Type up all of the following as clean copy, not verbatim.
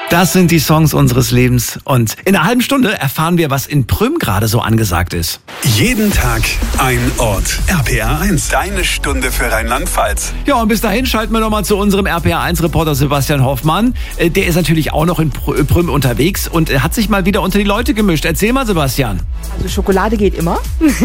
Das sind die Songs unseres Lebens. Und in einer halben Stunde erfahren wir, was in Prüm gerade so angesagt ist. Jeden Tag ein Ort. RPR 1, deine Stunde für Rheinland-Pfalz. Ja, und bis dahin schalten wir nochmal zu unserem RPR 1-Reporter Sebastian Hoffmann. Der ist natürlich auch noch in Prüm unterwegs und hat sich mal wieder unter die Leute gemischt. Erzähl mal, Sebastian. Also Schokolade geht immer.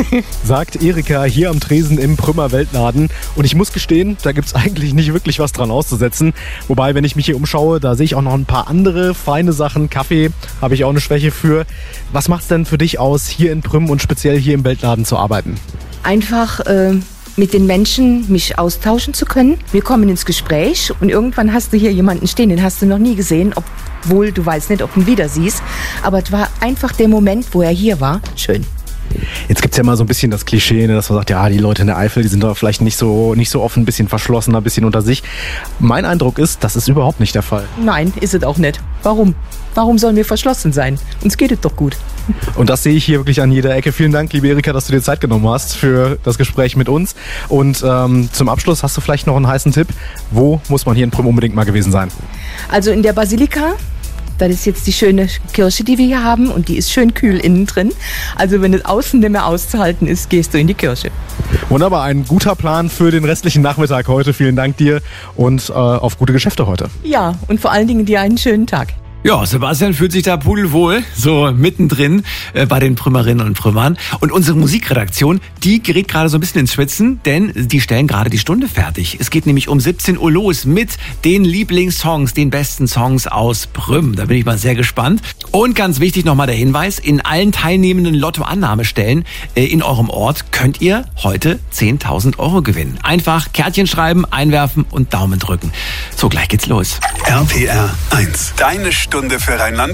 Sagt Erika hier am Tresen im Prümer Weltladen. Und ich muss gestehen, da gibt's eigentlich nicht wirklich was dran auszusetzen. Wobei, wenn ich mich hier umschaue, da sehe ich auch noch ein paar andere feine Sachen. Kaffee habe ich auch eine Schwäche für. Was macht's denn für dich aus, hier in Prüm und speziell hier im Weltladen zu arbeiten? Einfach mit den Menschen mich austauschen zu können. Wir kommen ins Gespräch und irgendwann hast du hier jemanden stehen, den hast du noch nie gesehen, obwohl du weißt nicht, ob du ihn wieder siehst. Aber es war einfach der Moment, wo er hier war, schön. Jetzt gibt's ja mal so ein bisschen das Klischee, dass man sagt, ja, die Leute in der Eifel, die sind da vielleicht nicht so offen, ein bisschen verschlossener, ein bisschen unter sich. Mein Eindruck ist, das ist überhaupt nicht der Fall. Nein, ist es auch nicht. Warum? Warum sollen wir verschlossen sein? Uns geht es doch gut. Und das sehe ich hier wirklich an jeder Ecke. Vielen Dank, liebe Erika, dass du dir Zeit genommen hast für das Gespräch mit uns. Und zum Abschluss hast du vielleicht noch einen heißen Tipp. Wo muss man hier in Prüm unbedingt mal gewesen sein? Also in der Basilika. Das ist jetzt die schöne Kirche, die wir hier haben, und die ist schön kühl innen drin. Also wenn es außen nicht mehr auszuhalten ist, gehst du in die Kirche. Wunderbar, ein guter Plan für den restlichen Nachmittag heute. Vielen Dank dir und auf gute Geschäfte heute. Ja, und vor allen Dingen dir einen schönen Tag. Ja, Sebastian fühlt sich da pudelwohl, so mittendrin bei den Prümerinnen und Prümern. Und unsere Musikredaktion, die gerät gerade so ein bisschen ins Schwitzen, denn die stellen gerade die Stunde fertig. Es geht nämlich um 17 Uhr los mit den Lieblingssongs, den besten Songs aus Prüm. Da bin ich mal sehr gespannt. Und ganz wichtig nochmal der Hinweis, in allen teilnehmenden Lottoannahmestellen in eurem Ort könnt ihr heute 10.000 Euro gewinnen. Einfach Kärtchen schreiben, einwerfen und Daumen drücken. So, gleich geht's los. RPR 1, deine Stunde für Rheinland-Pfalz.